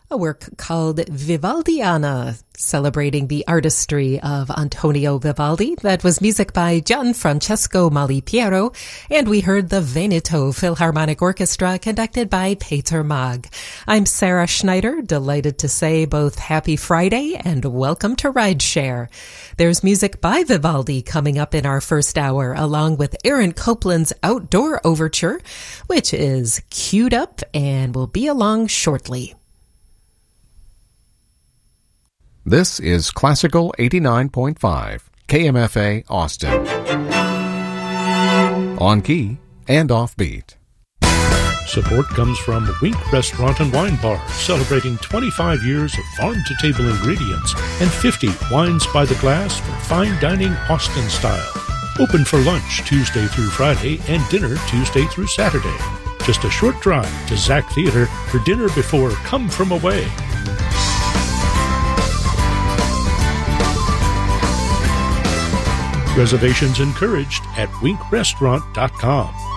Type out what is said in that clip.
a work called Vivaldiana, celebrating the artistry of Antonio Vivaldi. That was music by Gianfrancesco Malipiero, and we heard the Veneto Philharmonic Orchestra conducted by Peter Maag. I'm Sarah Schneider, delighted to say both happy Friday and welcome to Rideshare. There's music by Vivaldi coming up in our first hour, along with Aaron Copland's Outdoor Overture, which is queued up and will be along shortly. This is Classical 89.5, KMFA Austin. On key and offbeat. Support comes from Wink Restaurant and Wine Bar, celebrating 25 years of farm-to-table ingredients and 50 wines by the glass for fine dining Austin style. Open for lunch Tuesday through Friday and dinner Tuesday through Saturday. Just a short drive to Zach Theater for dinner before Come From Away. Reservations encouraged at winkrestaurant.com.